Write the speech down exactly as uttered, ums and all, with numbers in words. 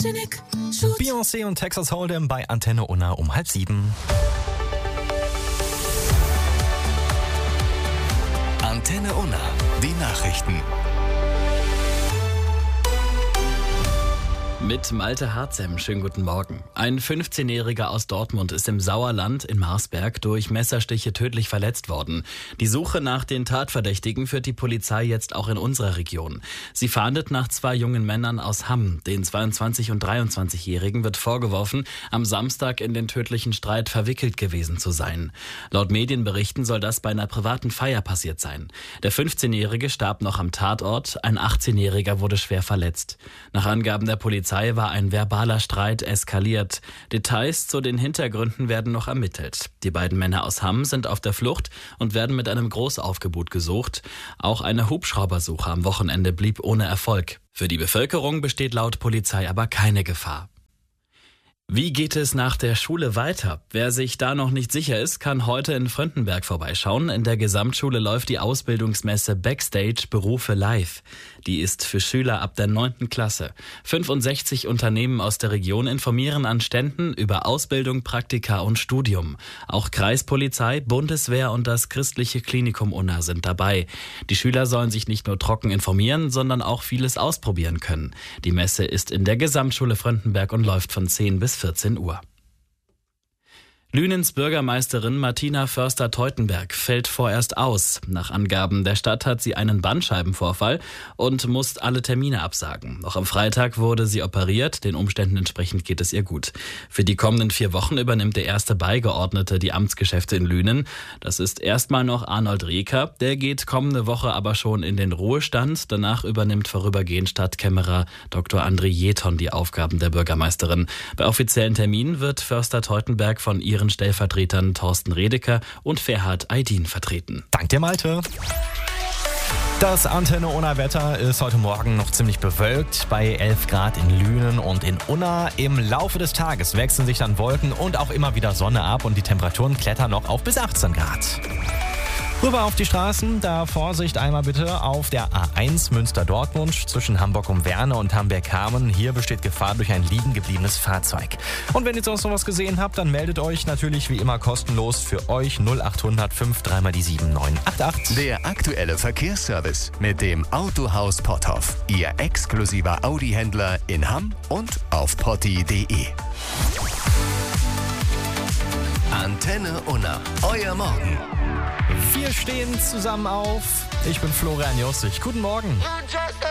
Beyoncé und Texas Hold'em bei Antenne Unna um halb sieben. Antenne Unna, die Nachrichten. Mit Malte Harzem, schönen guten Morgen. Ein fünfzehnjähriger aus Dortmund ist im Sauerland in Marsberg durch Messerstiche tödlich verletzt worden. Die Suche nach den Tatverdächtigen führt die Polizei jetzt auch in unserer Region. Sie fahndet nach zwei jungen Männern aus Hamm. Den zweiundzwanzig- und dreiundzwanzigjährigen wird vorgeworfen, am Samstag in den tödlichen Streit verwickelt gewesen zu sein. Laut Medienberichten soll das bei einer privaten Feier passiert sein. Der fünfzehnjährige starb noch am Tatort, ein achtzehnjähriger wurde schwer verletzt. Nach Angaben der Polizei war ein verbaler Streit eskaliert. Details zu den Hintergründen werden noch ermittelt. Die beiden Männer aus Hamm sind auf der Flucht und werden mit einem Großaufgebot gesucht. Auch eine Hubschraubersuche am Wochenende blieb ohne Erfolg. Für die Bevölkerung besteht laut Polizei aber keine Gefahr. Wie geht es nach der Schule weiter? Wer sich da noch nicht sicher ist, kann heute in Fröndenberg vorbeischauen. In der Gesamtschule läuft die Ausbildungsmesse Backstage Berufe live. Die ist für Schüler ab der neunten Klasse. fünfundsechzig Unternehmen aus der Region informieren an Ständen über Ausbildung, Praktika und Studium. Auch Kreispolizei, Bundeswehr und das christliche Klinikum Unna sind dabei. Die Schüler sollen sich nicht nur trocken informieren, sondern auch vieles ausprobieren können. Die Messe ist in der Gesamtschule Fröndenberg und läuft von zehn bis vierzehn Uhr. Lünens Bürgermeisterin Martina Förster-Teutenberg fällt vorerst aus. Nach Angaben der Stadt hat sie einen Bandscheibenvorfall und muss alle Termine absagen. Noch am Freitag wurde sie operiert, den Umständen entsprechend geht es ihr gut. Für die kommenden vier Wochen übernimmt der erste Beigeordnete die Amtsgeschäfte in Lünen. Das ist erstmal noch Arnold Reker, der geht kommende Woche aber schon in den Ruhestand. Danach übernimmt vorübergehend Stadtkämmerer Doktor André Jeton die Aufgaben der Bürgermeisterin. Bei offiziellen Terminen wird Förster-Teutenberg von ihren Stellvertretern Thorsten Redeker und Ferhat Aydin vertreten. Dank dir, Malte. Das Antenne Unna Wetter ist heute Morgen noch ziemlich bewölkt bei elf Grad in Lünen und in Unna. Im Laufe des Tages wechseln sich dann Wolken und auch immer wieder Sonne ab und die Temperaturen klettern noch auf bis achtzehn Grad. Rüber auf die Straßen, da Vorsicht einmal bitte auf der A eins Münster-Dortmund zwischen Hamburg-um-Werne und Hamberg-Hamen. Hier besteht Gefahr durch ein liegen gebliebenes Fahrzeug. Und wenn ihr sonst noch was gesehen habt, dann meldet euch natürlich wie immer kostenlos für euch null acht hundert fünf drei mal die sieben neun acht acht. Der aktuelle Verkehrsservice mit dem Autohaus Potthoff. Ihr exklusiver Audi-Händler in Hamm und auf potti punkt de. Antenne Unna, euer Morgen. Wir stehen zusammen auf. Ich bin Florian Jossig. Guten Morgen.